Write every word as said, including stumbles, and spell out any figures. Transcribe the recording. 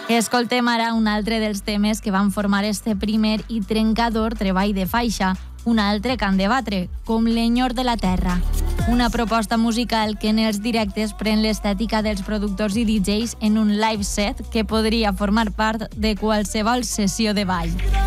Escoltem ara un altre dels temes que van formar este primer i trencador treball de faixa, un altre que han de batre, com l'enyor de la terra. Una proposta musical que en els directes pren l'estètica dels productors i D Js en un live set que podria formar part de qualsevol sessió de ball.